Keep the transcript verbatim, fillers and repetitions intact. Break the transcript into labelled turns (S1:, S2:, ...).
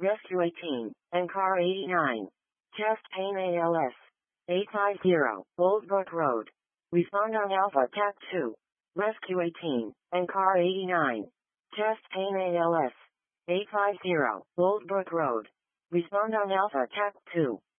S1: Rescue eighteen, and Car eighty-nine. Chest pain A L S. eight five zero, Old Brook Road. Respond on Alpha T A C two. Rescue eighteen, and Car eighty-nine. Chest pain A L S. eight five zero, Old Brook Road. Respond on Alpha T A C two.